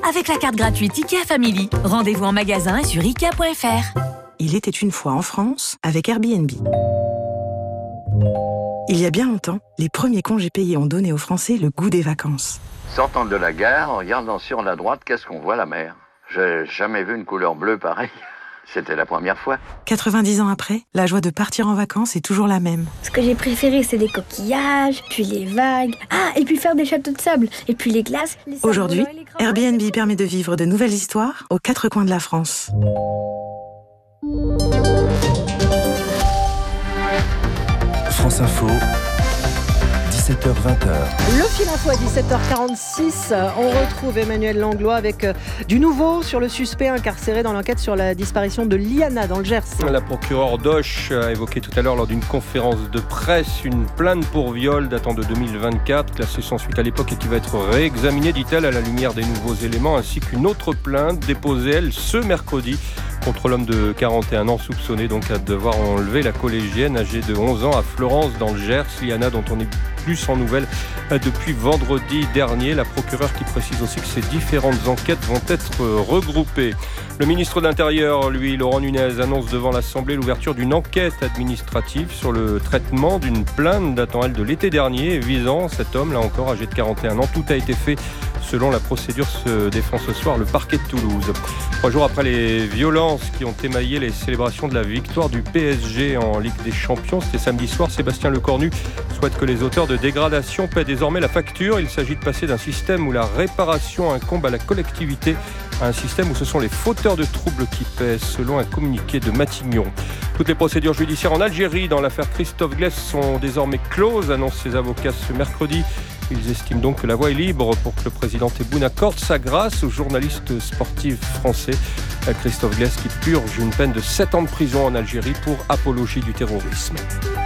avec la carte gratuite IKEA Family. Rendez-vous en magasin et sur ikea.fr. Il était une fois en France avec Airbnb. Il y a bien longtemps, les premiers congés payés ont donné aux Français le goût des vacances. Sortant de la gare, en regardant sur la droite, qu'est-ce qu'on voit? La mer. J'ai jamais vu une couleur bleue pareille. C'était la première fois. 90 ans après, la joie de partir en vacances est toujours la même. Ce que j'ai préféré, c'est les coquillages, puis les vagues. Ah, et puis faire des châteaux de sable, et puis les glaces. Aujourd'hui, Airbnb permet de vivre de nouvelles histoires aux 4 coins de la France. France Info, 17h-20h. Le fil info à 17h46. On retrouve Emmanuel Langlois avec du nouveau sur le suspect incarcéré dans l'enquête sur la disparition de Liana dans le Gers. La procureure d'Auch a évoqué tout à l'heure lors d'une conférence de presse une plainte pour viol datant de 2024, classée sans suite à l'époque et qui va être réexaminée, dit-elle, à la lumière des nouveaux éléments, ainsi qu'une autre plainte déposée, elle, ce mercredi, contre l'homme de 41 ans soupçonné donc à devoir enlever la collégienne âgée de 11 ans à Florence dans le Gers. Liana, dont on n'est plus sans nouvelles depuis vendredi dernier. La procureure qui précise aussi que ces différentes enquêtes vont être regroupées. Le ministre de l'Intérieur, lui, Laurent Nunez, annonce devant l'Assemblée l'ouverture d'une enquête administrative sur le traitement d'une plainte datant, elle, de l'été dernier, visant cet homme, là encore, âgé de 41 ans. Tout a été fait selon la procédure, se défend ce soir le parquet de Toulouse. 3 jours après les violences qui ont émaillé les célébrations de la victoire du PSG en Ligue des Champions, c'était samedi soir, Sébastien Lecornu souhaite que les auteurs de dégradation paient désormais la facture. Il s'agit de passer d'un système où la réparation incombe à la collectivité à un système où ce sont les fauteurs de troubles qui pèsent, selon un communiqué de Matignon. Toutes les procédures judiciaires en Algérie dans l'affaire Christophe Glaise sont désormais closes, annoncent ses avocats ce mercredi. Ils estiment donc que la voie est libre pour que le président Tebboune accorde sa grâce au journaliste sportif français Christophe Glaise, qui purge une peine de 7 ans de prison en Algérie pour apologie du terrorisme.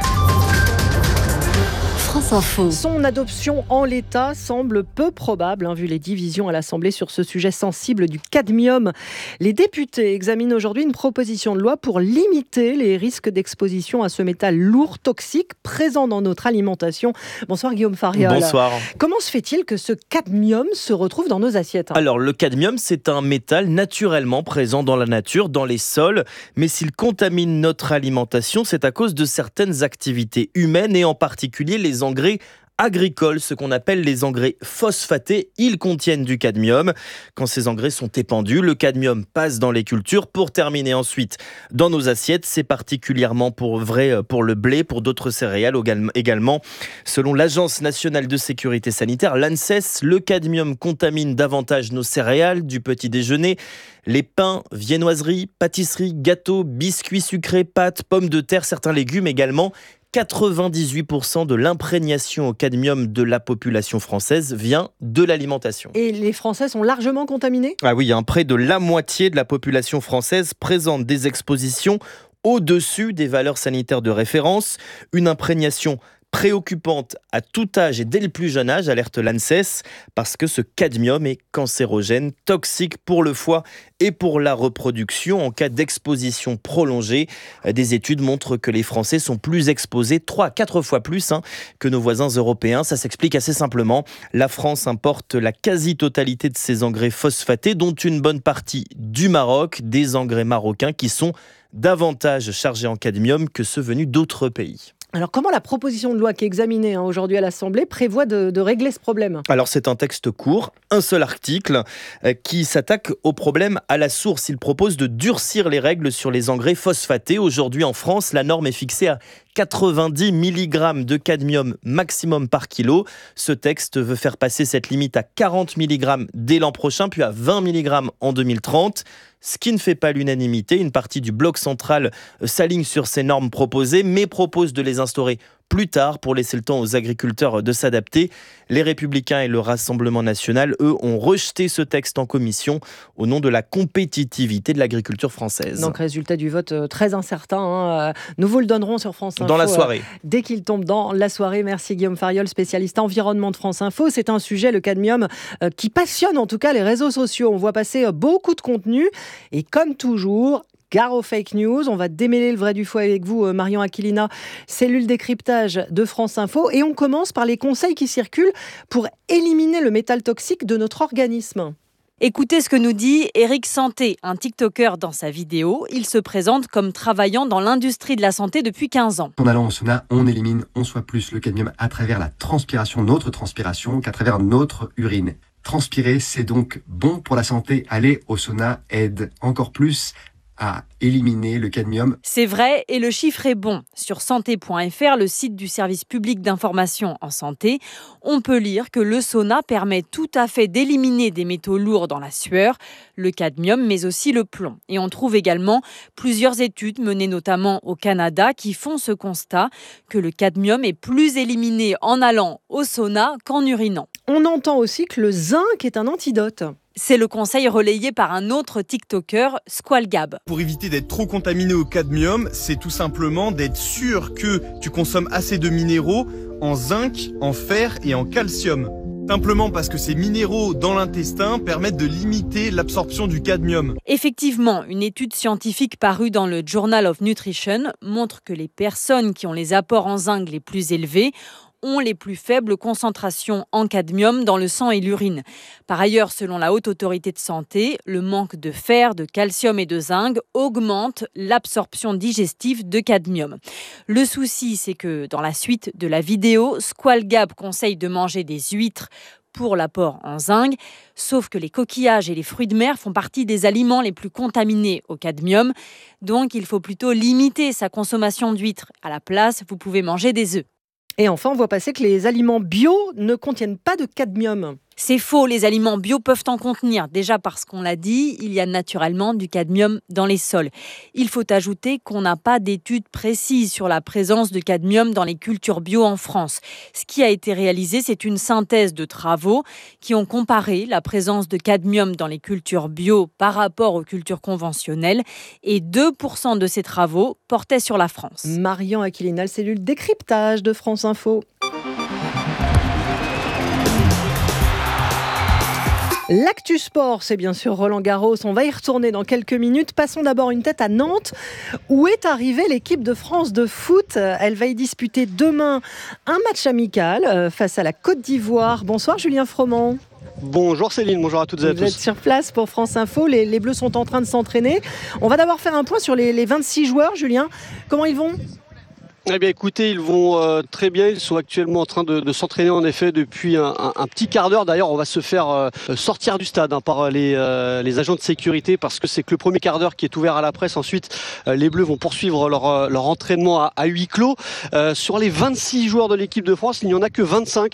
France Info. Son adoption en l'état semble peu probable, vu les divisions à l'Assemblée sur ce sujet sensible du cadmium. Les députés examinent aujourd'hui une proposition de loi pour limiter les risques d'exposition à ce métal lourd, toxique, présent dans notre alimentation. Bonsoir Guillaume Fariol. Bonsoir. Comment se fait-il que ce cadmium se retrouve dans nos assiettes ? Alors, le cadmium, c'est un métal naturellement présent dans la nature, dans les sols. Mais s'il contamine notre alimentation, c'est à cause de certaines activités humaines et en particulier les engrais agricoles, ce qu'on appelle les engrais phosphatés. Ils contiennent du cadmium. Quand ces engrais sont épandus, le cadmium passe dans les cultures pour terminer ensuite dans nos assiettes. C'est particulièrement vrai pour le blé, pour d'autres céréales également. Selon l'Agence nationale de sécurité sanitaire, l'ANSES, le cadmium contamine davantage nos céréales du petit déjeuner. Les pains, viennoiseries, pâtisseries, gâteaux, biscuits sucrés, pâtes, pommes de terre, certains légumes également. 98% de l'imprégnation au cadmium de la population française vient de l'alimentation. Et les Français sont largement contaminés ? Ah oui, près de la moitié de la population française présente des expositions au-dessus des valeurs sanitaires de référence. Une imprégnation préoccupante à tout âge et dès le plus jeune âge, alerte l'ANSES, parce que ce cadmium est cancérogène, toxique pour le foie et pour la reproduction en cas d'exposition prolongée. Des études montrent que les Français sont plus exposés, 3 à 4 fois plus que nos voisins européens. Ça s'explique assez simplement. La France importe la quasi-totalité de ses engrais phosphatés, dont une bonne partie du Maroc, des engrais marocains qui sont davantage chargés en cadmium que ceux venus d'autres pays. Alors comment la proposition de loi qui est examinée aujourd'hui à l'Assemblée prévoit de régler ce problème ? Alors c'est un texte court, un seul article qui s'attaque au problème à la source. Il propose de durcir les règles sur les engrais phosphatés. Aujourd'hui en France, la norme est fixée à 90 mg de cadmium maximum par kilo. Ce texte veut faire passer cette limite à 40 mg dès l'an prochain, puis à 20 mg en 2030. Ce qui ne fait pas l'unanimité. Une partie du bloc central s'aligne sur ces normes proposées, mais propose de les instaurer plus tard pour laisser le temps aux agriculteurs de s'adapter. Les Républicains et le Rassemblement national, eux, ont rejeté ce texte en commission au nom de la compétitivité de l'agriculture française. Donc, résultat du vote très incertain. Nous vous le donnerons sur France Info. Dans la soirée. Dès qu'il tombe dans la soirée. Merci Guillaume Fariol, spécialiste environnement de France Info. C'est un sujet, le cadmium, qui passionne en tout cas les réseaux sociaux. On voit passer beaucoup de contenu. Et comme toujours, gare aux fake news. On va démêler le vrai du faux avec vous, Marion Aquilina, cellule décryptage de France Info. Et on commence par les conseils qui circulent pour éliminer le métal toxique de notre organisme. Écoutez ce que nous dit Eric Santé, un TikToker dans sa vidéo. Il se présente comme travaillant dans l'industrie de la santé depuis 15 ans. En allant au sauna, on élimine 11 fois plus le cadmium à travers la transpiration, notre transpiration, qu'à travers notre urine. Transpirer, c'est donc bon pour la santé. Aller au sauna aide encore plus à éliminer le cadmium. C'est vrai et le chiffre est bon. Sur santé.fr, le site du service public d'information en santé, on peut lire que le sauna permet tout à fait d'éliminer des métaux lourds dans la sueur, le cadmium mais aussi le plomb. Et on trouve également plusieurs études menées notamment au Canada qui font ce constat que le cadmium est plus éliminé en allant au sauna qu'en urinant. On entend aussi que le zinc est un antidote. C'est le conseil relayé par un autre TikToker, Squalgab. Pour éviter d'être trop contaminé au cadmium, c'est tout simplement d'être sûr que tu consommes assez de minéraux en zinc, en fer et en calcium. Simplement parce que ces minéraux dans l'intestin permettent de limiter l'absorption du cadmium. Effectivement, une étude scientifique parue dans le Journal of Nutrition montre que les personnes qui ont les apports en zinc les plus élevés ont les plus faibles concentrations en cadmium dans le sang et l'urine. Par ailleurs, selon la Haute Autorité de Santé, le manque de fer, de calcium et de zinc augmente l'absorption digestive de cadmium. Le souci, c'est que dans la suite de la vidéo, Squalgab conseille de manger des huîtres pour l'apport en zinc, sauf que les coquillages et les fruits de mer font partie des aliments les plus contaminés au cadmium, donc il faut plutôt limiter sa consommation d'huîtres. À la place, vous pouvez manger des œufs. Et enfin, on voit passer que les aliments bio ne contiennent pas de cadmium. C'est faux, les aliments bio peuvent en contenir. Déjà parce qu'on l'a dit, il y a naturellement du cadmium dans les sols. Il faut ajouter qu'on n'a pas d'études précises sur la présence de cadmium dans les cultures bio en France. Ce qui a été réalisé, c'est une synthèse de travaux qui ont comparé la présence de cadmium dans les cultures bio par rapport aux cultures conventionnelles. Et 2% de ces travaux portaient sur la France. Marion Aquilina, cellule décryptage de France Info. L'actu sport, c'est bien sûr Roland Garros. On va y retourner dans quelques minutes. Passons d'abord une tête à Nantes, où est arrivée l'équipe de France de foot. Elle va y disputer demain un match amical face à la Côte d'Ivoire. Bonsoir Julien Froment. Bonjour Céline, bonjour à toutes et à tous. Vous êtes sur place pour France Info. Les Bleus sont en train de s'entraîner. On va d'abord faire un point sur les 26 joueurs. Julien, comment ils vont ? Eh bien écoutez, ils vont très bien, ils sont actuellement en train de s'entraîner en effet depuis un petit quart d'heure. D'ailleurs on va se faire sortir du stade par les agents de sécurité parce que c'est que le premier quart d'heure qui est ouvert à la presse. Ensuite les Bleus vont poursuivre leur entraînement à huis clos. Sur les 26 joueurs de l'équipe de France, il n'y en a que 25.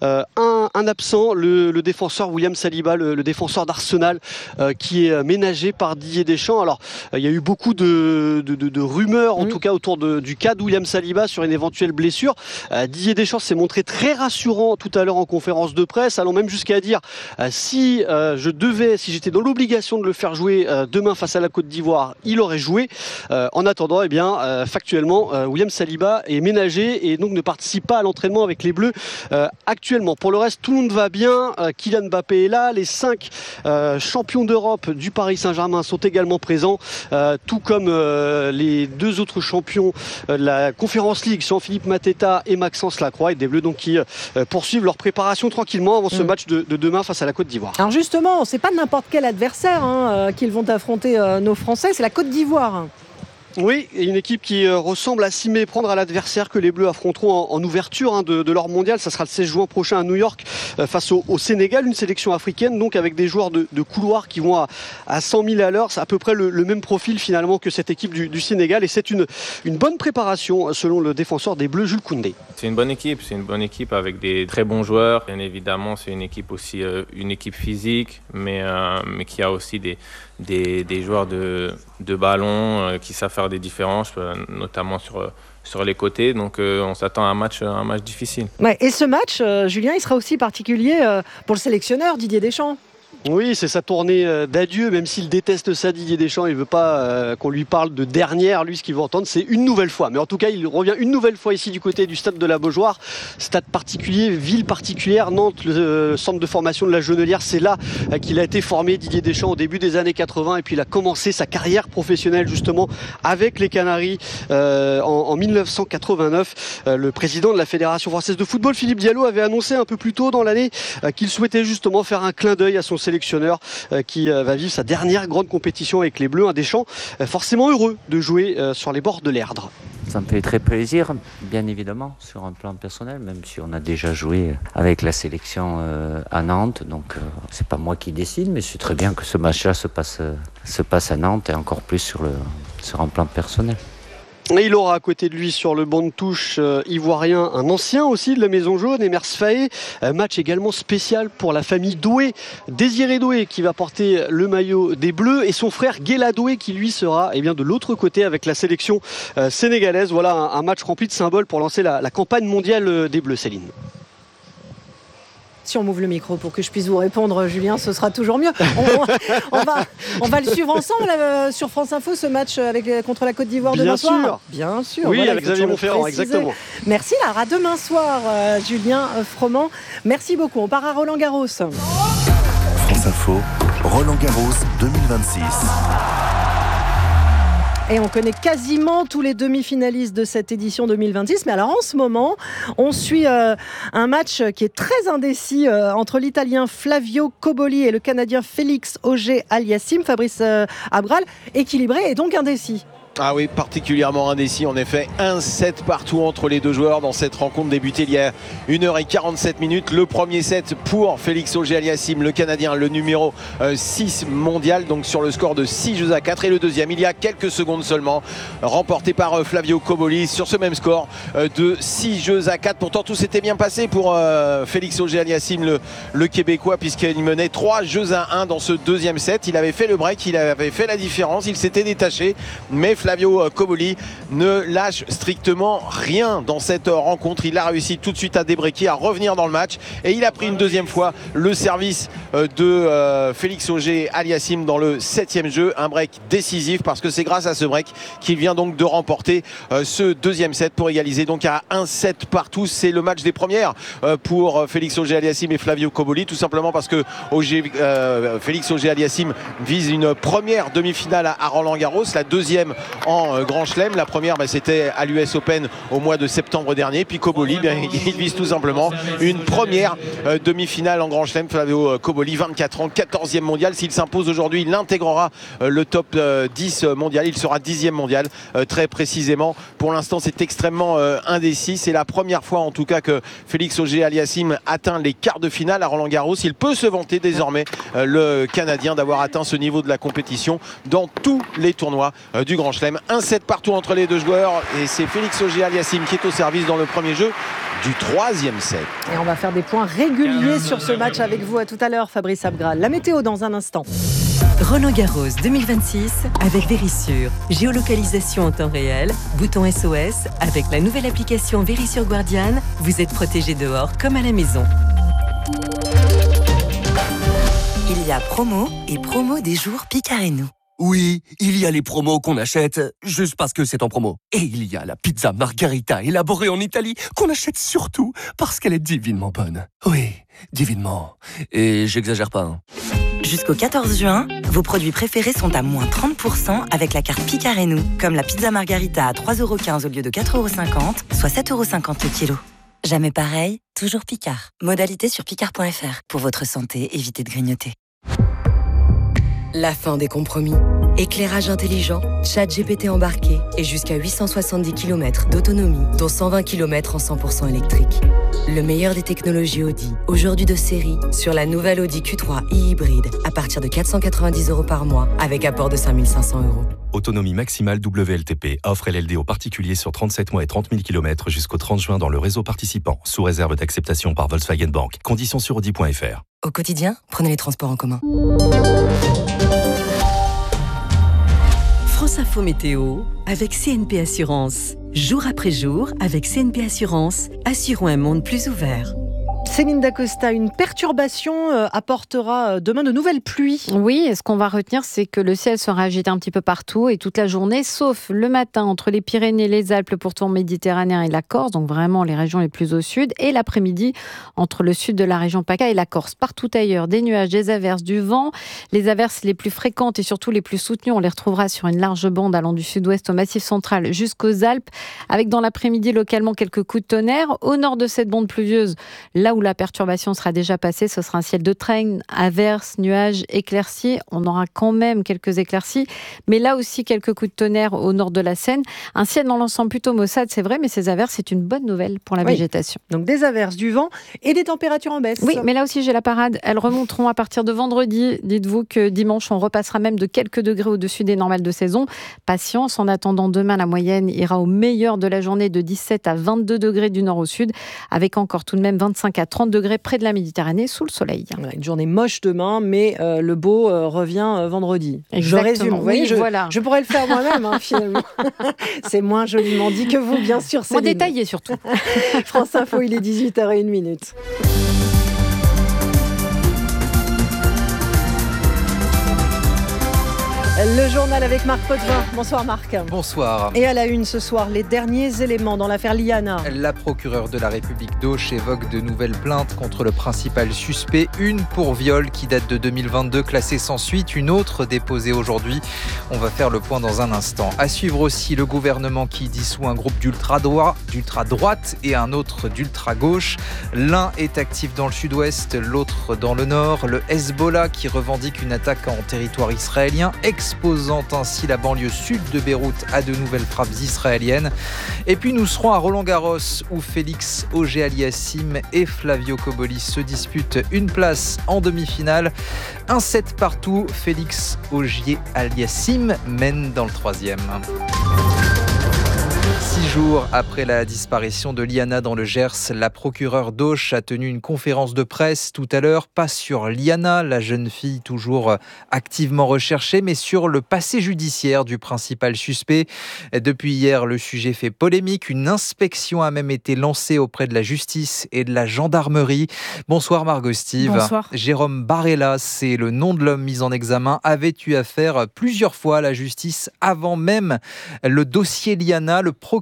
Un absent, le défenseur William Saliba, le défenseur d'Arsenal qui est ménagé par Didier Deschamps. Alors il y a eu beaucoup de rumeurs en tout cas autour du cas de William Saliba sur une éventuelle blessure. Didier Deschamps s'est montré très rassurant tout à l'heure en conférence de presse, allant même jusqu'à dire si j'étais dans l'obligation de le faire jouer demain face à la Côte d'Ivoire, il aurait joué. En attendant, factuellement, William Saliba est ménagé et donc ne participe pas à l'entraînement avec les Bleus actuellement. Pour le reste, tout le monde va bien. Kylian Mbappé est là. Les 5 champions d'Europe du Paris Saint-Germain sont également présents, tout comme les 2 autres champions de la Conférence League, Jean-Philippe Mateta et Maxence Lacroix, et des Bleus donc qui poursuivent leur préparation tranquillement avant ce match de demain face à la Côte d'Ivoire. Alors justement, c'est pas n'importe quel adversaire qu'ils vont affronter nos Français, c'est la Côte d'Ivoire. Oui, et une équipe qui ressemble à s'y méprendre à l'adversaire que les Bleus affronteront en ouverture de leur mondial. Ça sera le 16 juin prochain à New York face au Sénégal, une sélection africaine donc avec des joueurs de couloir qui vont à 100 000 à l'heure. C'est à peu près le même profil finalement que cette équipe du Sénégal et c'est une bonne préparation selon le défenseur des Bleus, Jules Koundé. C'est une bonne équipe avec des très bons joueurs. Bien évidemment, c'est une équipe aussi une équipe physique, mais qui a aussi des joueurs de ballon qui savent faire des différences, notamment sur les côtés. Donc on s'attend à un match difficile. Ouais, et ce match, Julien, il sera aussi particulier pour le sélectionneur Didier Deschamps. Oui, c'est sa tournée d'adieu, même s'il déteste ça, Didier Deschamps, il ne veut pas qu'on lui parle de dernière. Lui, ce qu'il veut entendre, c'est une nouvelle fois. Mais en tout cas, il revient une nouvelle fois ici du côté du stade de la Beaujoire. Stade particulier, ville particulière, Nantes, le centre de formation de la Jonelière. C'est là qu'il a été formé, Didier Deschamps, au début des années 80. Et puis il a commencé sa carrière professionnelle justement avec les Canaries en 1989. Le président de la Fédération française de football, Philippe Diallo, avait annoncé un peu plus tôt dans l'année qu'il souhaitait justement faire un clin d'œil à son sélectionneur sélectionneur qui va vivre sa dernière grande compétition avec les Bleus. Un Deschamps forcément heureux de jouer sur les bords de l'Erdre. Ça me fait très plaisir, bien évidemment, sur un plan personnel, même si on a déjà joué avec la sélection à Nantes. Donc, c'est pas moi qui décide, mais c'est très bien que ce match-là se passe à Nantes et encore plus sur un plan personnel. Et il aura à côté de lui sur le banc de touche ivoirien un ancien aussi de la Maison Jaune, Emers Faé. Match également spécial pour la famille Doué, Désiré Doué qui va porter le maillot des Bleus et son frère Guéla Doué qui lui sera de l'autre côté avec la sélection sénégalaise. Voilà un match rempli de symboles pour lancer la campagne mondiale des Bleus, Céline. Si on m'ouvre le micro pour que je puisse vous répondre, Julien, ce sera toujours mieux. On va le suivre ensemble sur France Info, ce match contre la Côte d'Ivoire demain soir. Bien sûr. Oui, voilà, avec Xavier Montferrand, exactement. Merci Lara. À demain soir, Julien Froment. Merci beaucoup. On part à Roland-Garros. France Info, Roland-Garros 2026. Et on connaît quasiment tous les demi-finalistes de cette édition 2026. Mais alors en ce moment, on suit un match qui est très indécis entre l'Italien Flavio Cobolli et le Canadien Félix Auger-Aliassime. Fabrice Abral, équilibré et donc indécis. Ah oui, particulièrement indécis. En effet, 1-7 partout entre les deux joueurs dans cette rencontre débutée il y a 1h47. Le premier set pour Félix Auger-Aliassime, le Canadien, le numéro 6 mondial, donc sur le score de 6-4. Et le deuxième, il y a quelques secondes seulement, remporté par Flavio Cobolli sur ce même score de 6-4. Pourtant, tout s'était bien passé pour Félix Auger-Aliassime, le Québécois, puisqu'il menait 3-1 dans ce deuxième set. Il avait fait le break, il avait fait la différence, il s'était détaché, mais Flavio Cobolli ne lâche strictement rien dans cette rencontre. Il a réussi tout de suite à débreaker, à revenir dans le match, et il a pris une deuxième fois le service de Félix Auger-Aliassime dans le 7e jeu. Un break décisif parce que c'est grâce à ce break qu'il vient donc de remporter ce deuxième set pour égaliser donc à 1-7 partout. C'est le match des premières pour Félix Auger-Aliassime et Flavio Cobolli, tout simplement parce que Félix Auger-Aliassime vise une première demi-finale à Roland-Garros, la deuxième en Grand Chelem. La première, c'était à l'US Open au mois de septembre dernier. Puis Cobolli, il vise tout simplement une première demi-finale en Grand Chelem. Flavio Cobolli, 24 ans, 14e mondial. S'il s'impose aujourd'hui, il intégrera le top 10 mondial. Il sera 10e mondial, très précisément. Pour l'instant, c'est extrêmement indécis. C'est la première fois, en tout cas, que Félix Auger-Aliassime atteint les quarts de finale à Roland-Garros. Il peut se vanter désormais, le Canadien, d'avoir atteint ce niveau de la compétition dans tous les tournois du Grand Chelem. 1-7 partout entre les deux joueurs, et c'est Félix Auger-Aliassime qui est au service dans le premier jeu du 3e set. Et on va faire des points réguliers sur ce match avec vous. À tout à l'heure, Fabrice Abgral. La météo dans un instant. Roland-Garros 2026 avec Verisure. Géolocalisation en temps réel, bouton SOS. Avec la nouvelle application Verisure Guardian, vous êtes protégé dehors comme à la maison. Il y a promo et promo des jours Picard et nous. Oui, il y a les promos qu'on achète juste parce que c'est en promo. Et il y a la pizza margarita élaborée en Italie qu'on achète surtout parce qu'elle est divinement bonne. Oui, divinement. Et j'exagère pas, hein. Jusqu'au 14 juin, vos produits préférés sont à moins 30% avec la carte Picard et nous. Comme la pizza margarita à 3,15€ au lieu de 4,50€, soit 7,50€ le kilo. Jamais pareil, toujours Picard. Modalité sur picard.fr. Pour votre santé, évitez de grignoter. La fin des compromis. Éclairage intelligent, ChatGPT embarqué et jusqu'à 870 km d'autonomie, dont 120 km en 100% électrique. Le meilleur des technologies Audi, aujourd'hui de série, sur la nouvelle Audi Q3 e-hybride à partir de 490€ par mois avec apport de 5 500€. Autonomie maximale WLTP. Offre LLD aux particuliers sur 37 mois et 30 000 km jusqu'au 30 juin dans le réseau participant, sous réserve d'acceptation par Volkswagen Bank. Conditions sur Audi.fr. Au quotidien, prenez les transports en commun. France Info Météo avec CNP Assurance. Jour après jour, avec CNP Assurance, assurons un monde plus ouvert. Céline Dacosta, une perturbation apportera demain de nouvelles pluies. Oui, et ce qu'on va retenir, c'est que le ciel sera agité un petit peu partout et toute la journée, sauf le matin entre les Pyrénées, les Alpes, le pourtour méditerranéen et la Corse, donc vraiment les régions les plus au sud, et l'après-midi entre le sud de la région PACA et la Corse. Partout ailleurs, des nuages, des averses, du vent. Les averses les plus fréquentes et surtout les plus soutenues, on les retrouvera sur une large bande allant du sud-ouest au Massif central jusqu'aux Alpes, avec dans l'après-midi localement quelques coups de tonnerre. Au nord de cette bande pluvieuse, là où la perturbation sera déjà passée. Ce sera un ciel de traîne, averses, nuages, éclaircies. On aura quand même quelques éclaircies, mais là aussi quelques coups de tonnerre au nord de la Seine. Un ciel dans l'ensemble plutôt maussade, c'est vrai, mais ces averses, c'est une bonne nouvelle pour la végétation. Donc des averses, du vent et des températures en baisse. Oui, mais là aussi j'ai la parade. Elles remonteront à partir de vendredi. Dites-vous que dimanche, on repassera même de quelques degrés au-dessus des normales de saison. Patience, en attendant demain, la moyenne ira au meilleur de la journée de 17 à 22 degrés du nord au sud, avec encore tout de même 25 à 30 degrés près de la Méditerranée sous le soleil. Une journée moche demain, mais le beau revient vendredi. Exactement. Je résume. Vous voyez, voilà. Je pourrais le faire moi-même, finalement. C'est moins joliment dit que vous, bien sûr. Moins détaillé surtout. France Info, il est 18h01. Le journal avec Marc Potvin. Bonsoir Marc. Bonsoir. Et à la une ce soir, les derniers éléments dans l'affaire Liana. La procureure de la République d'Auch évoque de nouvelles plaintes contre le principal suspect. Une pour viol qui date de 2022, classée sans suite. Une autre déposée aujourd'hui. On va faire le point dans un instant. À suivre aussi le gouvernement qui dissout un groupe d'ultra-droite et un autre d'ultra-gauche. L'un est actif dans le sud-ouest, l'autre dans le nord. Le Hezbollah qui revendique une attaque en territoire israélien, exposant ainsi la banlieue sud de Beyrouth à de nouvelles frappes israéliennes. Et puis nous serons à Roland-Garros où Félix Auger-Aliassime et Flavio Cobolli se disputent une place en demi-finale. 1-7 partout, Félix Auger-Aliassime mène dans le 3e. 6 jours après la disparition de Liana dans le Gers, la procureure d'Auch a tenu une conférence de presse tout à l'heure, pas sur Liana, la jeune fille toujours activement recherchée, mais sur le passé judiciaire du principal suspect. Depuis hier, le sujet fait polémique. Une inspection a même été lancée auprès de la justice et de la gendarmerie. Bonsoir Margot Steve. Bonsoir. Jérôme Barella, c'est le nom de l'homme mis en examen, avait eu affaire plusieurs fois à la justice avant même le dossier Liana.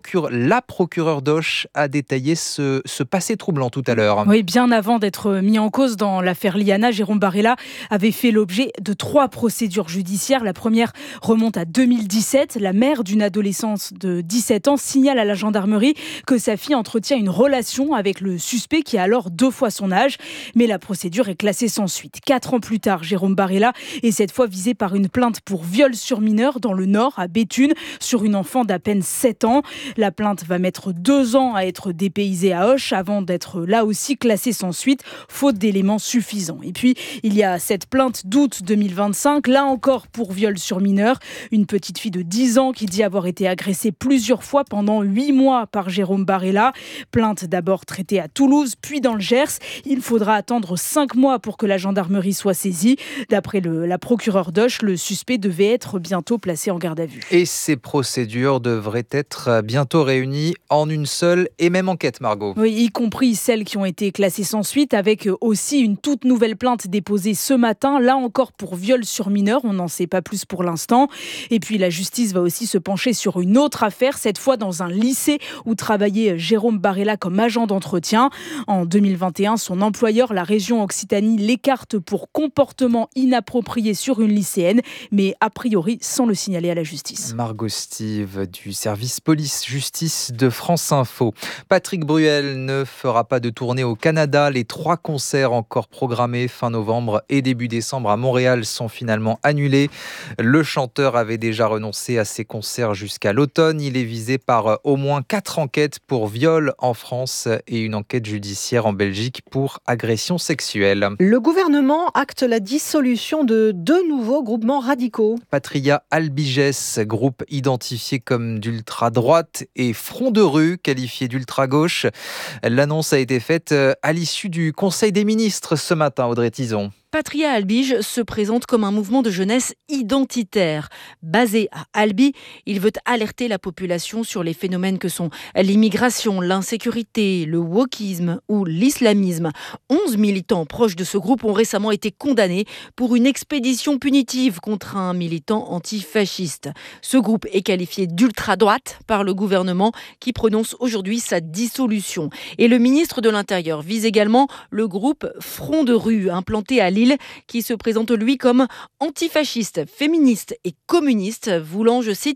La procureure d'Auch a détaillé ce passé troublant tout à l'heure. Oui, bien avant d'être mis en cause dans l'affaire Liana, Jérôme Barella avait fait l'objet de 3 procédures judiciaires. La première remonte à 2017. La mère d'une adolescente de 17 ans signale à la gendarmerie que sa fille entretient une relation avec le suspect qui a alors 2 fois son âge. Mais la procédure est classée sans suite. 4 ans plus tard, Jérôme Barella est cette fois visé par une plainte pour viol sur mineur dans le Nord, à Béthune, sur une enfant d'à peine 7 ans. La plainte va mettre 2 ans à être dépaysée à Auch avant d'être là aussi classée sans suite, faute d'éléments suffisants. Et puis, il y a cette plainte d'août 2025, là encore pour viol sur mineur. Une petite fille de 10 ans qui dit avoir été agressée plusieurs fois pendant 8 mois par Jérôme Barella. Plainte d'abord traitée à Toulouse, puis dans le Gers. Il faudra attendre 5 mois pour que la gendarmerie soit saisie. D'après la procureure d'Auch, le suspect devait être bientôt placé en garde à vue. Et ces procédures devraient être bientôt réunies en une seule et même enquête, Margot. Oui, y compris celles qui ont été classées sans suite, avec aussi une toute nouvelle plainte déposée ce matin, là encore pour viol sur mineur, on n'en sait pas plus pour l'instant. Et puis la justice va aussi se pencher sur une autre affaire, cette fois dans un lycée où travaillait Jérôme Barella comme agent d'entretien. En 2021, son employeur, la région Occitanie, l'écarte pour comportement inapproprié sur une lycéenne, mais a priori sans le signaler à la justice. Margot Steve du service police-justice de France Info. Patrick Bruel ne fera pas de tournée au Canada. Les 3 concerts encore programmés fin novembre et début décembre à Montréal sont finalement annulés. Le chanteur avait déjà renoncé à ses concerts jusqu'à l'automne. Il est visé par au moins 4 enquêtes pour viol en France et une enquête judiciaire en Belgique pour agression sexuelle. Le gouvernement acte la dissolution de 2 nouveaux groupements radicaux. Patria Albiges, groupe identifié comme d'ultra-droite, et Front de rue, qualifié d'ultra-gauche. L'annonce a été faite à l'issue du Conseil des ministres ce matin, Audrey Tison. Patria Albiges se présente comme un mouvement de jeunesse identitaire. Basé à Albi, il veut alerter la population sur les phénomènes que sont l'immigration, l'insécurité, le wokisme ou l'islamisme. 11 militants proches de ce groupe ont récemment été condamnés pour une expédition punitive contre un militant antifasciste. Ce groupe est qualifié d'ultra-droite par le gouvernement qui prononce aujourd'hui sa dissolution. Et le ministre de l'Intérieur vise également le groupe Front de rue, implanté à Lille, qui se présente lui comme antifasciste, féministe et communiste, voulant, je cite,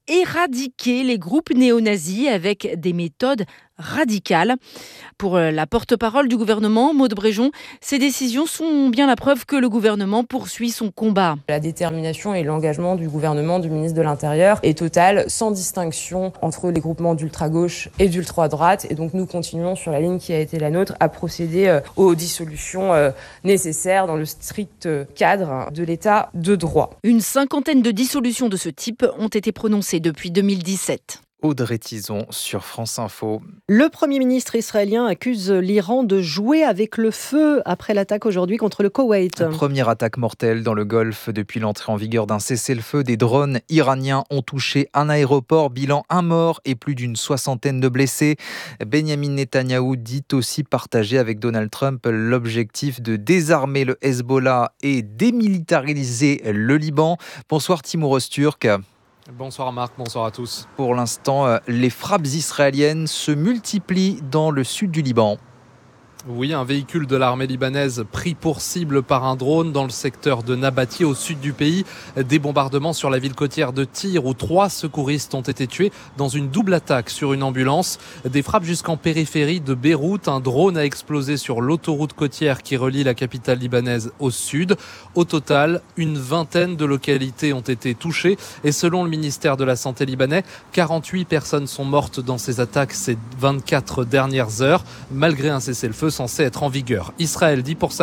éradiquer les groupes néo-nazis avec des méthodes radicales. Pour la porte-parole du gouvernement, Maud Bréjon, ces décisions sont bien la preuve que le gouvernement poursuit son combat. La détermination et l'engagement du gouvernement, du ministre de l'Intérieur est total, sans distinction entre les groupements d'ultra-gauche et d'ultra-droite. Et donc nous continuons sur la ligne qui a été la nôtre à procéder aux dissolutions nécessaires dans le strict cadre de l'état de droit. Une cinquantaine de dissolutions de ce type ont été prononcées depuis 2017. Audrey Tison sur France Info. Le Premier ministre israélien accuse l'Iran de jouer avec le feu après l'attaque aujourd'hui contre le Koweït. Première attaque mortelle dans le Golfe depuis l'entrée en vigueur d'un cessez-le-feu. Des drones iraniens ont touché un aéroport, bilan 1 mort et plus d'une 60aine de blessés. Benjamin Netanyahou dit aussi partager avec Donald Trump l'objectif de désarmer le Hezbollah et démilitariser le Liban. Bonsoir Timour Öztürk. Bonsoir Marc, bonsoir à tous. Pour l'instant, les frappes israéliennes se multiplient dans le sud du Liban. Oui, un véhicule de l'armée libanaise pris pour cible par un drone dans le secteur de Nabati au sud du pays. Des bombardements sur la ville côtière de Tyr où 3 secouristes ont été tués dans une double attaque sur une ambulance. Des frappes jusqu'en périphérie de Beyrouth. Un drone a explosé sur l'autoroute côtière qui relie la capitale libanaise au sud. Au total, une vingtaine de localités ont été touchées et selon le ministère de la Santé libanais, 48 personnes sont mortes dans ces attaques ces 24 dernières heures, malgré un cessez-le-feu censé être en vigueur. Israël dit pour sa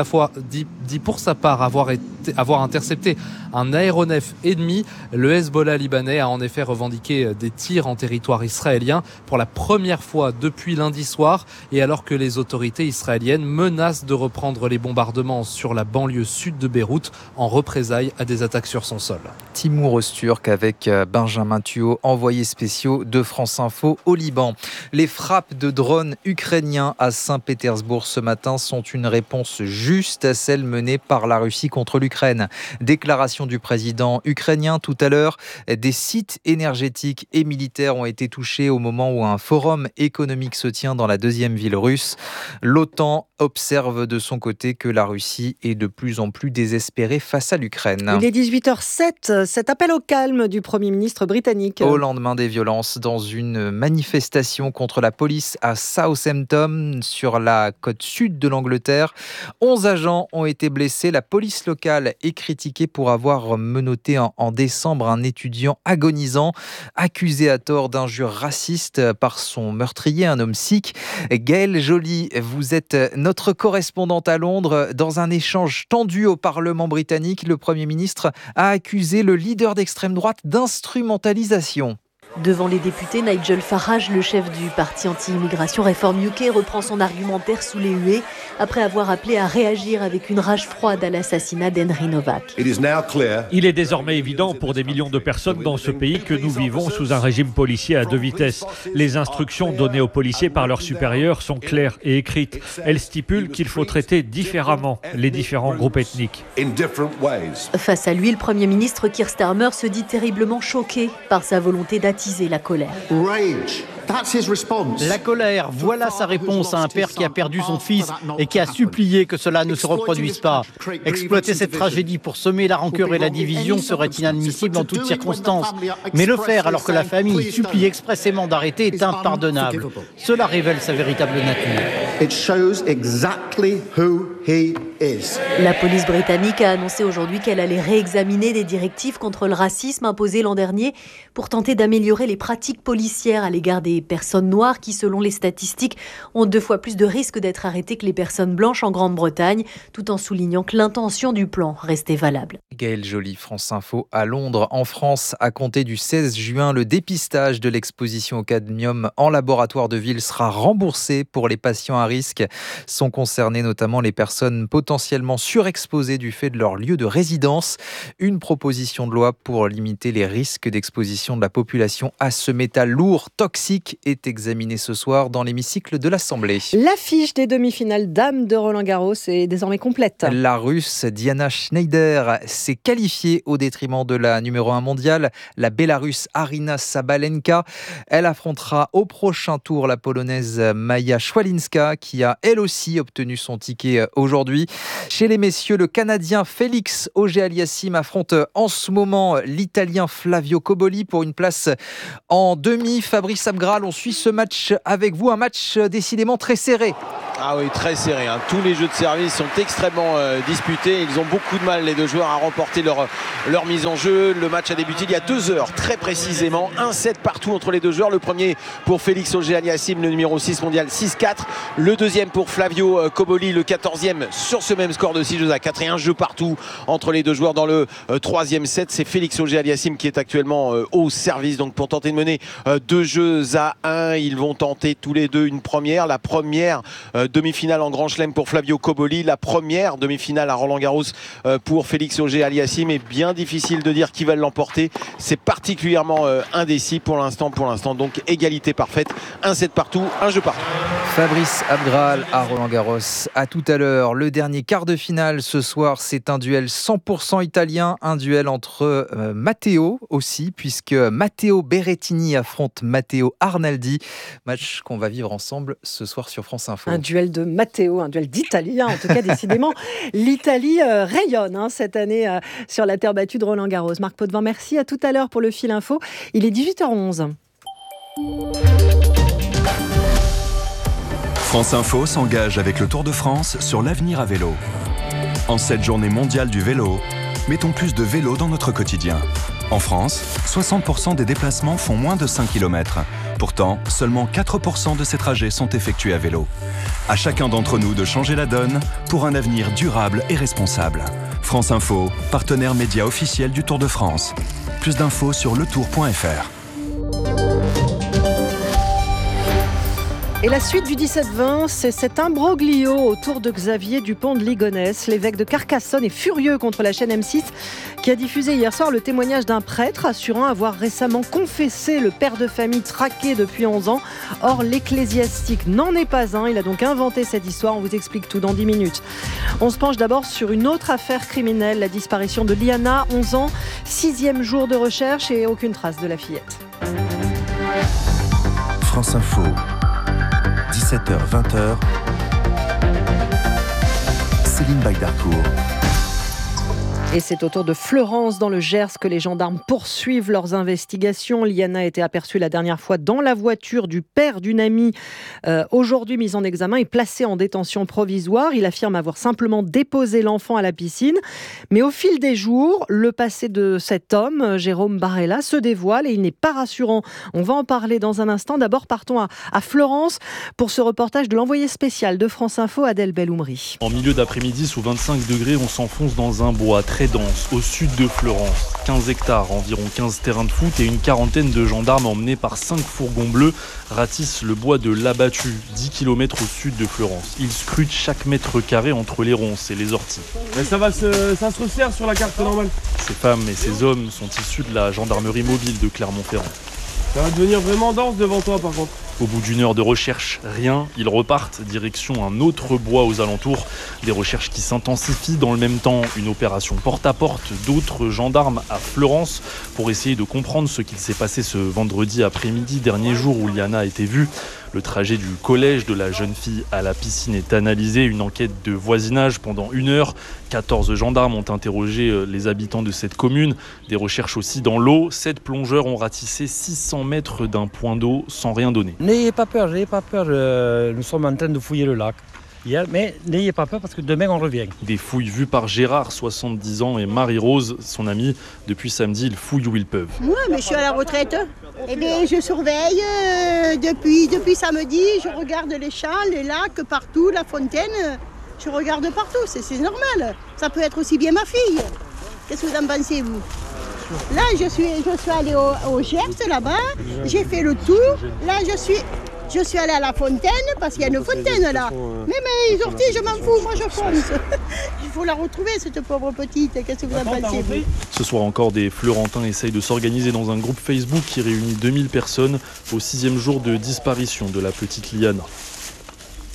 part avoir intercepté un aéronef ennemi. Le Hezbollah libanais a en effet revendiqué des tirs en territoire israélien pour la première fois depuis lundi soir et alors que les autorités israéliennes menacent de reprendre les bombardements sur la banlieue sud de Beyrouth en représailles à des attaques sur son sol. Timour Öztürk avec Benjamin Thuot, envoyé spéciaux de France Info au Liban. Les frappes de drones ukrainiens à Saint-Pétersbourg ce matin sont une réponse juste à celle menée par la Russie contre l'Ukraine. Déclaration du président ukrainien tout à l'heure. Des sites énergétiques et militaires ont été touchés au moment où un forum économique se tient dans la deuxième ville russe. L'OTAN observe de son côté que la Russie est de plus en plus désespérée face à l'Ukraine. Il est 18h07, cet appel au calme du Premier ministre britannique. Au lendemain des violences dans une manifestation contre la police à Southampton, sur la côte sud de l'Angleterre. 11 agents ont été blessés. La police locale est critiquée pour avoir menotté en décembre un étudiant agonisant, accusé à tort d'injures racistes par son meurtrier, un homme sikh. Gaëlle Joly, vous êtes notre correspondante à Londres. Dans un échange tendu au Parlement britannique, le Premier ministre a accusé le leader d'extrême droite d'instrumentalisation. Devant les députés, Nigel Farage, le chef du parti anti-immigration Reform UK, reprend son argumentaire sous les huées après avoir appelé à réagir avec une rage froide à l'assassinat d'Henry Novak. Il est désormais évident pour des millions de personnes dans ce pays que nous vivons sous un régime policier à 2 vitesses. Les instructions données aux policiers par leurs supérieurs sont claires et écrites. Elles stipulent qu'il faut traiter différemment les différents groupes ethniques. Face à lui, le Premier ministre Keir Starmer se dit terriblement choqué par sa volonté d'attiser la colère. La colère, voilà sa réponse à un père qui a perdu son fils et qui a supplié que cela ne se reproduise pas. Exploiter cette tragédie pour semer la rancœur et la division serait inadmissible en toutes circonstances. Mais le faire alors que la famille supplie expressément d'arrêter est impardonnable. Cela révèle sa véritable nature. La police britannique a annoncé aujourd'hui qu'elle allait réexaminer des directives contre le racisme imposées l'an dernier pour tenter d'améliorer les pratiques policières à l'égard des personnes noires qui, selon les statistiques, ont 2 fois plus de risques d'être arrêtées que les personnes blanches en Grande-Bretagne, tout en soulignant que l'intention du plan restait valable. Gaëlle Joly, France Info à Londres. En France, à compter du 16 juin, le dépistage de l'exposition au cadmium en laboratoire de ville sera remboursé pour les patients à risque. Sont concernées notamment les personnes potentiellement surexposées du fait de leur lieu de résidence. Une proposition de loi pour limiter les risques d'exposition de la population à ce métal lourd, toxique, est examinée ce soir dans l'hémicycle de l'Assemblée. L'affiche des demi-finales dames de Roland-Garros est désormais complète. La Russe Diana Schneider s'est qualifiée au détriment de la numéro 1 mondiale, la Bélarusse Aryna Sabalenka. Elle affrontera au prochain tour la Polonaise Maja Szwalinska qui a elle aussi obtenu son ticket au aujourd'hui. Chez les messieurs, le Canadien Félix Auger-Aliassime affronte en ce moment l'Italien Flavio Cobolli pour une place en demi. Fabrice Abgral, on suit ce match avec vous, un match décidément très serré. Ah oui, très serré. Tous les jeux de service sont extrêmement disputés. Ils ont beaucoup de mal, les deux joueurs, à remporter leur mise en jeu. Le match a débuté il y a 2 heures, très précisément. 1-7 partout entre les deux joueurs. Le premier pour Félix Auger-Aliassime, le numéro 6 mondial, 6-4. Le deuxième pour Flavio Cobolli, le 14e, sur ce même score de 6-4. Et un jeu partout entre les deux joueurs dans le 3e set. C'est Félix Auger-Aliassime qui est actuellement au service. Donc pour tenter de mener 2-1, ils vont tenter tous les deux une première. La première demi-finale en Grand Chelem pour Flavio Cobolli, la première demi-finale à Roland-Garros pour Félix Auger-Aliassime. Et bien difficile de dire qui va l'emporter. C'est particulièrement indécis pour l'instant. Donc égalité parfaite, 1-7 partout, un jeu partout. Fabrice Abgral à Roland-Garros. À tout à l'heure. Le dernier quart de finale ce soir, c'est un duel 100% italien, un duel entre Matteo aussi, puisque Matteo Berrettini affronte Matteo Arnaldi. Match qu'on va vivre ensemble ce soir sur France Info. Un duel de Matteo, un duel d'Italien. En tout cas, décidément, l'Italie rayonne cette année sur la terre battue de Roland-Garros. Marc Potvin, merci. À tout à l'heure pour le Fil Info. Il est 18h11. France Info s'engage avec le Tour de France sur l'avenir à vélo. En cette journée mondiale du vélo, mettons plus de vélo dans notre quotidien. En France, 60% des déplacements font moins de 5 km. Pourtant, seulement 4% de ces trajets sont effectués à vélo. À chacun d'entre nous de changer la donne pour un avenir durable et responsable. France Info, partenaire média officiel du Tour de France. Plus d'infos sur letour.fr. Et la suite du 17-20, c'est cet imbroglio autour de Xavier Dupont de Ligonnès. L'évêque de Carcassonne est furieux contre la chaîne M6 qui a diffusé hier soir le témoignage d'un prêtre assurant avoir récemment confessé le père de famille traqué depuis 11 ans. Or, l'ecclésiastique n'en est pas un. Il a donc inventé cette histoire. On vous explique tout dans 10 minutes. On se penche d'abord sur une autre affaire criminelle, la disparition de Liana, 11 ans, 6e jour de recherche et aucune trace de la fillette. France Info. 17h-20h, Céline Baydarcourt. Et c'est au tour de Fleurance dans le Gers que les gendarmes poursuivent leurs investigations. Liana a été aperçue la dernière fois dans la voiture du père d'une amie, aujourd'hui mise en examen et placée en détention provisoire. Il affirme avoir simplement déposé l'enfant à la piscine. Mais au fil des jours, le passé de cet homme, Jérôme Barella, se dévoile et il n'est pas rassurant. On va en parler dans un instant. D'abord, partons à Fleurance pour ce reportage de l'envoyé spécial de France Info, Adèle Belloumri. En milieu d'après-midi, sous 25 degrés, on s'enfonce dans un bois très dense, au sud de Fleurance. 15 hectares, environ 15 terrains de foot et une quarantaine de gendarmes emmenés par 5 fourgons bleus ratissent le bois de l'Abattu, 10 km au sud de Fleurance. Ils scrutent chaque mètre carré entre les ronces et les orties. Mais ça se resserre sur la carte normale. Ces femmes et ces hommes sont issus de la gendarmerie mobile de Clermont-Ferrand. Ça va devenir vraiment dense devant toi par contre. Au bout d'une heure de recherche, rien, ils repartent, direction un autre bois aux alentours. Des recherches qui s'intensifient dans le même temps, une opération porte-à-porte d'autres gendarmes à Fleurance pour essayer de comprendre ce qu'il s'est passé ce vendredi après-midi, dernier jour où Liana a été vue. Le trajet du collège de la jeune fille à la piscine est analysé, une enquête de voisinage pendant 1 heure. 14 gendarmes ont interrogé les habitants de cette commune. Des recherches aussi dans l'eau. 7 plongeurs ont ratissé 600 mètres d'un point d'eau sans rien donner. N'ayez pas peur, nous sommes en train de fouiller le lac. Mais n'ayez pas peur parce que demain on revient. Des fouilles vues par Gérard, 70 ans, et Marie-Rose, son amie. Depuis samedi, ils fouillent où ils peuvent. Moi, mais je suis à la retraite. Eh bien, je surveille depuis samedi. Je regarde les champs, les lacs, partout, la fontaine. Je regarde partout, c'est normal. Ça peut être aussi bien ma fille. Qu'est-ce que vous en pensez, vous ? Là, je suis allée au Gers, là-bas. J'ai fait le tour. Là, je suis allée à la fontaine, parce qu'il y a une fontaine là. Mais les orties, je m'en fous, moi je fonce. Il faut la retrouver, cette pauvre petite. Qu'est-ce que vous en pensez, vous ? Ce soir encore, des Fleurantins essayent de s'organiser dans un groupe Facebook qui réunit 2000 personnes au 6e jour de disparition de la petite Liana.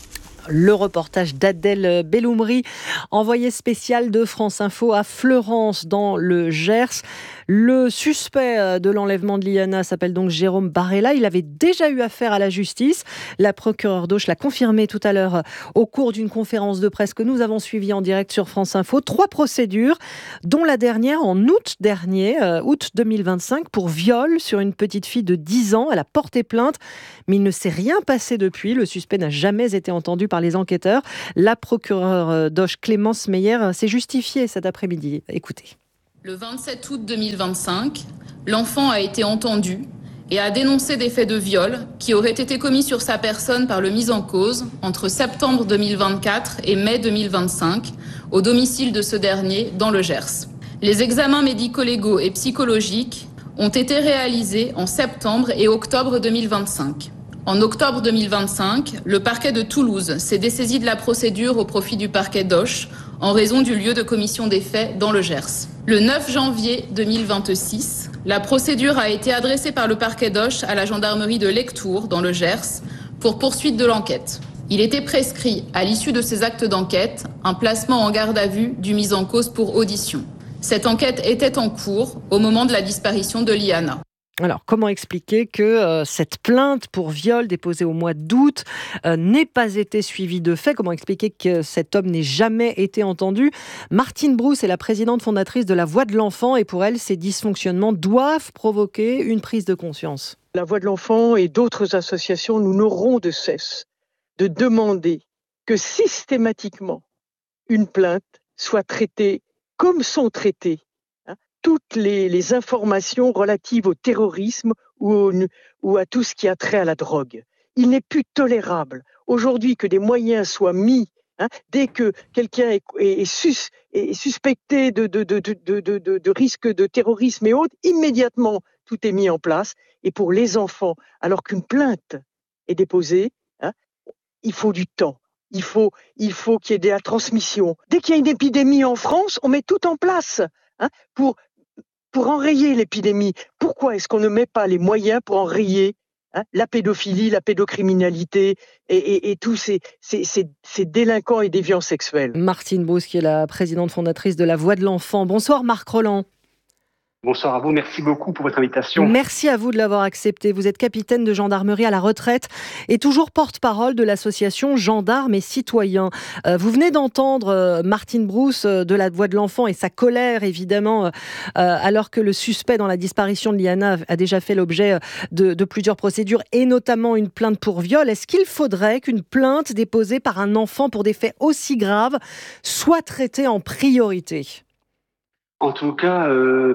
Le reportage d'Adèle Belloumri, envoyé spécial de France Info à Fleurance dans le Gers. Le suspect de l'enlèvement de Liana s'appelle donc Jérôme Barella. Il avait déjà eu affaire à la justice. La procureure d'Auch l'a confirmé tout à l'heure au cours d'une conférence de presse que nous avons suivie en direct sur France Info. 3 procédures, dont la dernière en août dernier, août 2025, pour viol sur une petite fille de 10 ans. Elle a porté plainte, mais il ne s'est rien passé depuis. Le suspect n'a jamais été entendu par les enquêteurs. La procureure d'Auch, Clémence Meyer, s'est justifiée cet après-midi. Écoutez. Le 27 août 2025, l'enfant a été entendu et a dénoncé des faits de viol qui auraient été commis sur sa personne par le mis en cause entre septembre 2024 et mai 2025 au domicile de ce dernier dans le Gers. Les examens médico-légaux et psychologiques ont été réalisés en septembre et octobre 2025. En octobre 2025, le parquet de Toulouse s'est dessaisi de la procédure au profit du parquet d'Auch en raison du lieu de commission des faits dans le Gers. Le 9 janvier 2026, la procédure a été adressée par le parquet d'Auch à la gendarmerie de Lectoure dans le Gers pour poursuite de l'enquête. Il était prescrit, à l'issue de ces actes d'enquête, un placement en garde à vue du mis en cause pour audition. Cette enquête était en cours au moment de la disparition de Liana. Alors, comment expliquer que cette plainte pour viol déposée au mois d'août n'ait pas été suivie de fait? Comment expliquer que cet homme n'ait jamais été entendu? Martine Brousse est la présidente fondatrice de la Voix de l'Enfant et pour elle, ces dysfonctionnements doivent provoquer une prise de conscience. La Voix de l'Enfant et d'autres associations, nous n'aurons de cesse de demander que systématiquement une plainte soit traitée comme sont traitées toutes les informations relatives au terrorisme ou à tout ce qui a trait à la drogue. Il n'est plus tolérable aujourd'hui que des moyens soient mis dès que quelqu'un est suspecté de risque de terrorisme et autres, immédiatement tout est mis en place. Et pour les enfants, alors qu'une plainte est déposée, il faut du temps. Il faut qu'il y ait de la transmission. Dès qu'il y a une épidémie en France, on met tout en place pour enrayer l'épidémie. Pourquoi est-ce qu'on ne met pas les moyens pour enrayer la pédophilie, la pédocriminalité et tous ces délinquants et déviants sexuels? Martine Brousse, qui est la présidente fondatrice de la Voix de l'Enfant. Bonsoir Marc Rolland. Bonsoir à vous, merci beaucoup pour votre invitation. Merci à vous de l'avoir accepté. Vous êtes capitaine de gendarmerie à la retraite et toujours porte-parole de l'association Gendarmes et Citoyens. Vous venez d'entendre Martine Brousse de la Voix de l'Enfant et sa colère, évidemment, alors que le suspect dans la disparition de Liana a déjà fait l'objet de plusieurs procédures et notamment une plainte pour viol. Est-ce qu'il faudrait qu'une plainte déposée par un enfant pour des faits aussi graves soit traitée en priorité ? En tout cas,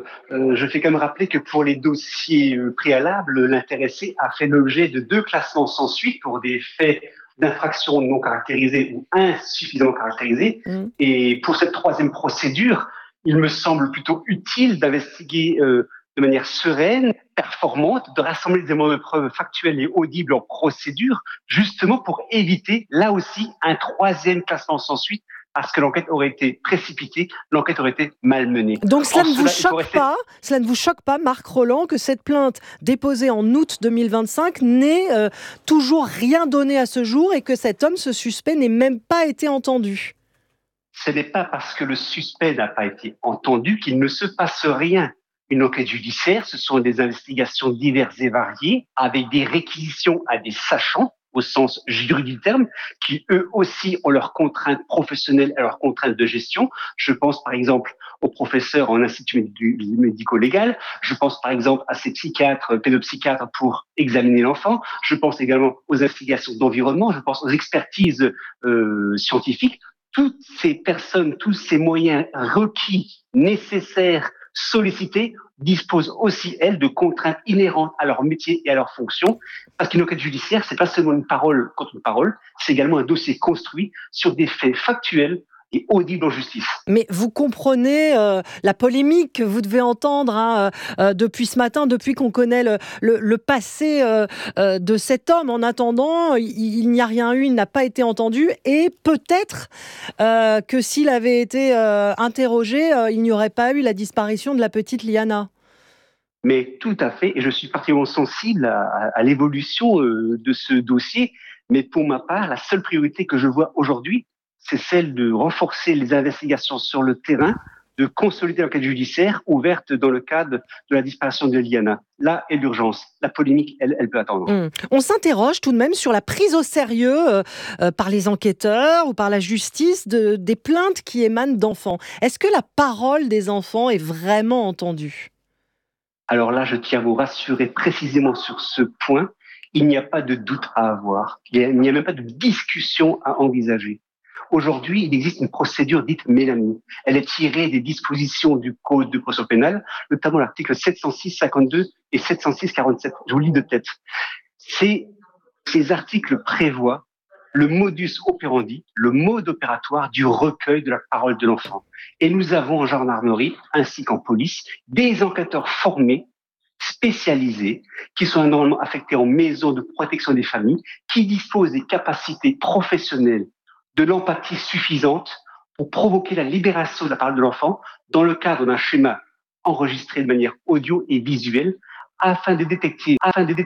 je fais quand même rappeler que pour les dossiers préalables, l'intéressé a fait l'objet de 2 classements sans suite pour des faits d'infraction non caractérisés ou insuffisamment caractérisés. Et pour cette 3e procédure, il me semble plutôt utile d'investiguer de manière sereine, performante, de rassembler des éléments de preuve factuels et audibles en procédure, justement pour éviter, là aussi, un 3e classement sans suite, parce que l'enquête aurait été précipitée, l'enquête aurait été malmenée. Donc cela ne vous choque pas, Marc Rolland, que cette plainte déposée en août 2025 n'ait toujours rien donné à ce jour et que cet homme, ce suspect, n'ait même pas été entendu? Ce n'est pas parce que le suspect n'a pas été entendu qu'il ne se passe rien. Une enquête judiciaire, ce sont des investigations diverses et variées, avec des réquisitions à des sachants, au sens juridique du terme, qui eux aussi ont leurs contraintes professionnelles et leurs contraintes de gestion. Je pense par exemple aux professeurs en institut médico-légal, je pense par exemple à ces psychiatres, pédopsychiatres pour examiner l'enfant, je pense également aux investigations d'environnement, je pense aux expertises scientifiques. Toutes ces personnes, tous ces moyens requis, nécessaires, sollicités, disposent aussi, elles, de contraintes inhérentes à leur métier et à leur fonction. Parce qu'une enquête judiciaire, c'est pas seulement une parole contre une parole, c'est également un dossier construit sur des faits factuels et audibles en justice. Mais vous comprenez la polémique que vous devez entendre depuis ce matin, depuis qu'on connaît le passé de cet homme. En attendant, il n'y a rien eu, il n'a pas été entendu et peut-être que s'il avait été interrogé, il n'y aurait pas eu la disparition de la petite Liana. Mais tout à fait, et je suis particulièrement sensible à l'évolution de ce dossier. Mais pour ma part, la seule priorité que je vois aujourd'hui, c'est celle de renforcer les investigations sur le terrain, de consolider l'enquête judiciaire ouverte dans le cadre de la disparition de Liana. Là est l'urgence. La polémique, elle peut attendre. On s'interroge tout de même sur la prise au sérieux par les enquêteurs ou par la justice des plaintes qui émanent d'enfants. Est-ce que la parole des enfants est vraiment entendue ? Alors là, je tiens à vous rassurer précisément sur ce point. Il n'y a pas de doute à avoir. Il n'y a même pas de discussion à envisager. Aujourd'hui, il existe une procédure dite Mélanie. Elle est tirée des dispositions du Code de procédure pénale, notamment l'article 706-52 et 706-47. Je vous lis de tête. Ces articles prévoient le modus operandi, le mode opératoire du recueil de la parole de l'enfant. Et nous avons en gendarmerie, ainsi qu'en police, des enquêteurs formés, spécialisés, qui sont normalement affectés en maison de protection des familles, qui disposent des capacités professionnelles, de l'empathie suffisante pour provoquer la libération de la parole de l'enfant dans le cadre d'un schéma enregistré de manière audio et visuelle afin de détecter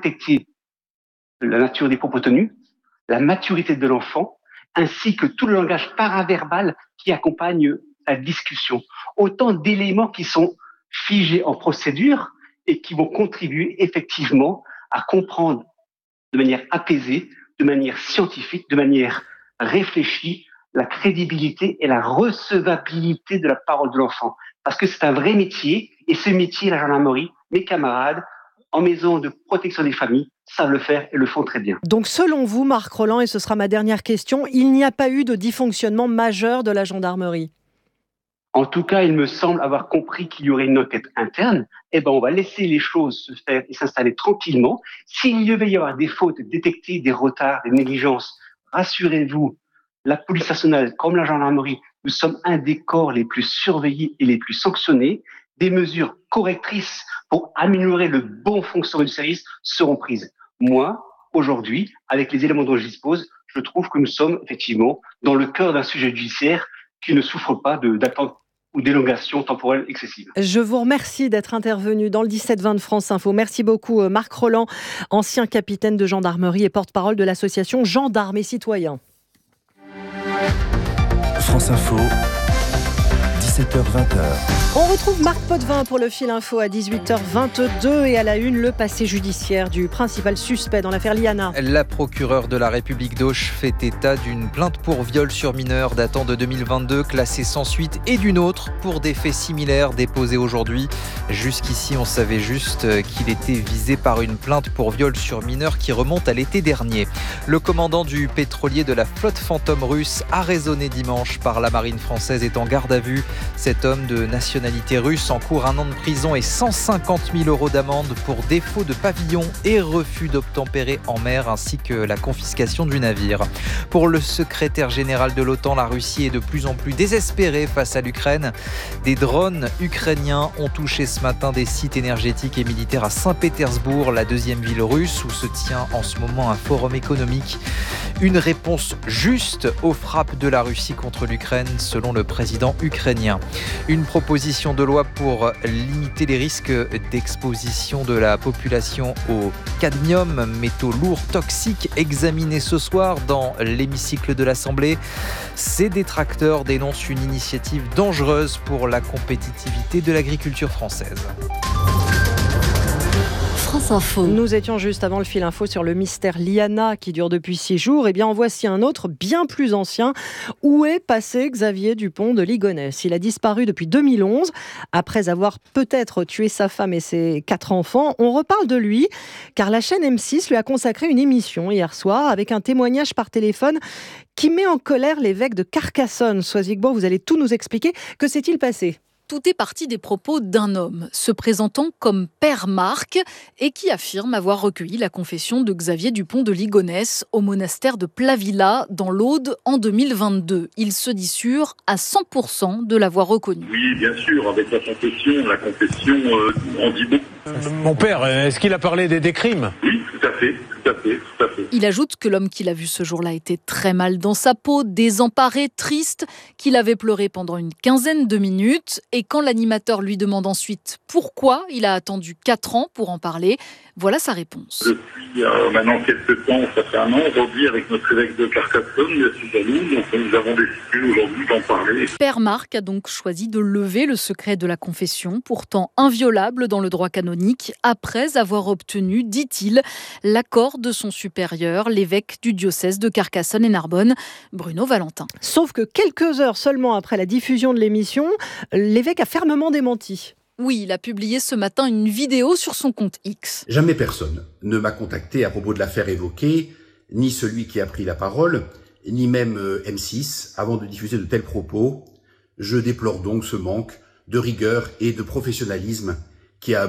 la nature des propos tenus, la maturité de l'enfant, ainsi que tout le langage paraverbal qui accompagne la discussion. Autant d'éléments qui sont figés en procédure et qui vont contribuer effectivement à comprendre de manière apaisée, de manière scientifique, de manière réfléchie, la crédibilité et la recevabilité de la parole de l'enfant. Parce que c'est un vrai métier, et ce métier, la gendarmerie, mes camarades, en maison de protection des familles, savent le faire et le font très bien. Donc selon vous, Marc Rolland, et ce sera ma dernière question, il n'y a pas eu de dysfonctionnement majeur de la gendarmerie ? En tout cas, il me semble avoir compris qu'il y aurait une enquête interne. On va laisser les choses se faire et s'installer tranquillement. S'il devait y avoir des fautes détectées, des retards, des négligences, rassurez-vous, la police nationale comme la gendarmerie, nous sommes un des corps les plus surveillés et les plus sanctionnés. Des mesures correctrices pour améliorer le bon fonctionnement du service seront prises. Moi, aujourd'hui, avec les éléments dont je dispose, je trouve que nous sommes effectivement dans le cœur d'un sujet judiciaire qui ne souffre pas d'attente ou d'élongation temporelle excessive. Je vous remercie d'être intervenu dans le 17-20 de France Info. Merci beaucoup Marc Rolland, ancien capitaine de gendarmerie et porte-parole de l'association Gendarmes et Citoyens. France Info, 17h-20h. On retrouve Marc Potvin pour le fil info à 18h22 et à la une, le passé judiciaire du principal suspect dans l'affaire Liana. La procureure de la République d'Auch fait état d'une plainte pour viol sur mineur datant de 2022 classée sans suite et d'une autre pour des faits similaires déposés aujourd'hui. Jusqu'ici, on savait juste qu'il était visé par une plainte pour viol sur mineur qui remonte à l'été dernier. Le commandant du pétrolier de la flotte fantôme russe, arraisonné dimanche par la marine française, est en garde à vue. Cet homme de nationalité russe encourt 1 an de prison et 150 000 € d'amende pour défaut de pavillon et refus d'obtempérer en mer, ainsi que la confiscation du navire. Pour le secrétaire général de l'OTAN, la Russie est de plus en plus désespérée face à l'Ukraine. Des drones ukrainiens ont touché ce matin des sites énergétiques et militaires à Saint-Pétersbourg, la deuxième ville russe où se tient en ce moment un forum économique. Une réponse juste aux frappes de la Russie contre l'Ukraine, selon le président ukrainien. Une proposition de loi pour limiter les risques d'exposition de la population au cadmium, métaux lourds toxiques, examinée ce soir dans l'hémicycle de l'Assemblée. Ces détracteurs dénoncent une initiative dangereuse pour la compétitivité de l'agriculture française. France Info. Nous étions juste avant le fil info sur le mystère Liana qui dure depuis 6 jours. Eh bien, en voici un autre bien plus ancien. Où est passé Xavier Dupont de Ligonnès ? Il a disparu depuis 2011. Après avoir peut-être tué sa femme et ses 4 enfants, on reparle de lui car la chaîne M6 lui a consacré une émission hier soir avec un témoignage par téléphone qui met en colère l'évêque de Carcassonne. Sois-Vigbois, vous allez tout nous expliquer. Que s'est-il passé ? Tout est parti des propos d'un homme se présentant comme Père Marc et qui affirme avoir recueilli la confession de Xavier Dupont de Ligonnès au monastère de Plavilla dans l'Aude en 2022. Il se dit sûr à 100% de l'avoir reconnu. Oui, bien sûr, avec la confession en dit beaucoup. Mon père, est-ce qu'il a parlé des crimes ? Oui, tout à fait. Il ajoute que l'homme qu'il a vu ce jour-là était très mal dans sa peau, désemparé, triste, qu'il avait pleuré pendant une 15aine de minutes. Et quand l'animateur lui demande ensuite pourquoi il a attendu 4 ans pour en parler, Voilà sa réponse. Depuis maintenant quelques temps, ça fait un an, aujourd'hui avec notre évêque de Carcassonne, M. Zalou, donc nous avons décidé aujourd'hui d'en parler. Père Marc a donc choisi de lever le secret de la confession, pourtant inviolable dans le droit canonique, après avoir obtenu, dit-il, l'accord de son supérieur, l'évêque du diocèse de Carcassonne et Narbonne, Bruno Valentin. Sauf que quelques heures seulement après la diffusion de l'émission, l'évêque a fermement démenti. Oui, il a publié ce matin une vidéo sur son compte X. Jamais personne ne m'a contacté à propos de l'affaire évoquée, ni celui qui a pris la parole, ni même M6, avant de diffuser de tels propos. Je déplore donc ce manque de rigueur et de professionnalisme qui a